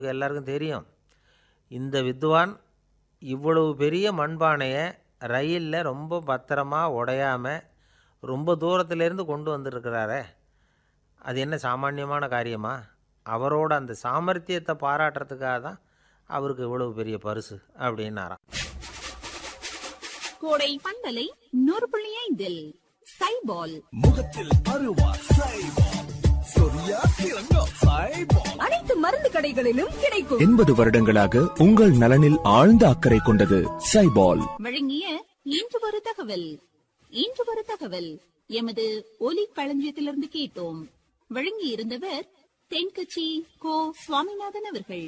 எல்லாருக்கும் தெரியும். இந்த வித்வான் இவ்வளவு பெரிய மண்பானையை ரயிலில் ரொம்ப பத்திரமா உடையாமல் ரொம்ப தூரத்துலேருந்து கொண்டு வந்துருக்கிறாரே, அது என்ன சாமானியமான காரியமா? அவரோட அந்த சாமர்த்தியத்தை பாராட்டுறதுக்காக தான் அவருக்கு இவ்வளவு பெரிய பரிசு அப்படின்னாராம். கோடை பந்தலை 100.5 சைபால் முகத்தில் அருவா சைபால், சொரியா திரங்கா சைபால். அனைத்து மருந்து கடைகளிலும் கிடைக்கும். 80 வருடங்களாக உங்கள் நலனில் ஆழ்ந்த அக்கறை கொண்டது சைபால். வழங்கிய இன்று ஒரு தகவல். இன்று ஒரு தகவல் எமது ஒலி களஞ்சியத்திலிருந்து கேட்டோம். வழங்கி இருந்தவர் தென்கட்சி கோ சுவாமிநாதன் அவர்கள்.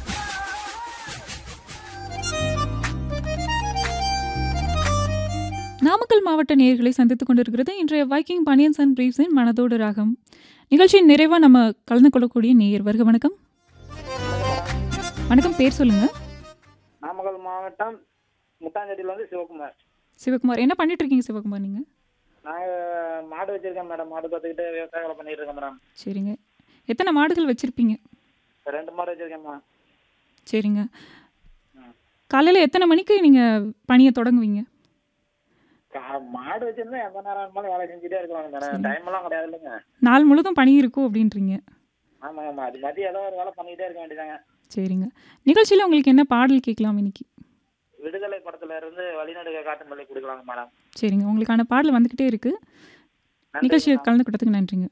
நாமக்கல் மாவட்ட நேயர்களை சந்தித்துக் கொண்டிருக்கிறது இன்றைய வைக்கிங் பனியன்ஸ் அண்ட் பிரீவ்ஸின் மனதோடு ராகம் நிகழ்ச்சியின் நிறைவாக நம்ம கலந்து கொள்ளக்கூடிய நேயர். வருக வணக்கம். வணக்கம், பேர் சொல்லுங்க. நாமக்கல் மாவட்டம் முத்தாஞ்சேரியில வந்து சிவகுமார். சிவகுமார், என்ன பண்ணிட்டு இருக்கீங்க சிவகுமார் நீங்க? நாங்க மாடு வச்சிருக்கேன் மேடம். மாடு பார்த்துக்கிட்டு விவசாயம் பண்ணிட்டு இருக்கேன் மேடம். சரிங்க, எத்தனை மாடுகள் வச்சிருப்பீங்க? 2 மாடு வச்சிருக்கேன்மா. சரிங்க, காலையில் எத்தனை மணிக்கு நீங்கள் பணியை தொடங்குவீங்க? மாடு வச்சிருந்தா எந்த நேரம் இருந்தாலும் வேலை செஞ்சுட்டே இருக்கலாம் மேடம். டைம் எல்லாம் கிடையாது இல்லைங்க. நாள் முழுதும் பணி இருக்கும் அப்படின்றீங்க? ஆமாங்கம்மா, அது மதியம் ஏதோ ஒரு வேலை பண்ணிக்கிட்டே இருக்க வேண்டியதாங்க. சரிங்க, நிகழ்ச்சியில் உங்களுக்கு என்ன பாடல் கேட்கலாம் இன்னைக்கு? விடுதலை படத்துல இருந்து வழிநடுக காட்டும் பள்ளி கொடுக்கலாங்க மேடம். சரிங்க, உங்களுக்கான பாடல் வந்துக்கிட்டே இருக்கு. நிகழ்ச்சியில் கலந்து கொண்டதுக்கு நன்றிங்க.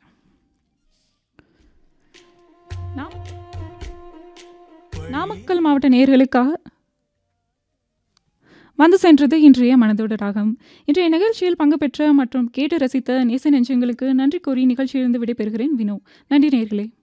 நாமக்கல் மாவட்ட நேயர்களுக்காக வந்து சென்றது இன்றைய மனதோடு ராகம். இன்றைய நிகழ்ச்சியில் பங்கு பெற்ற மற்றும் கேட்டு ரசித்த நேச நெஞ்சங்களுக்கு நன்றி கூறி நிகழ்ச்சியிலிருந்து விடைபெறுகிறேன் வினோ. நன்றி நேயர்களே.